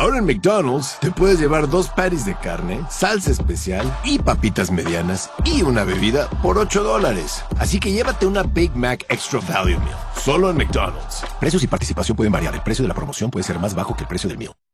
Ahora en McDonald's te puedes llevar 2 patties de carne, salsa especial y papitas medianas y una bebida por $8. Así que llévate una Big Mac Extra Value Meal, solo en McDonald's. Precios y participación pueden variar. El precio de la promoción puede ser más bajo que el precio del meal.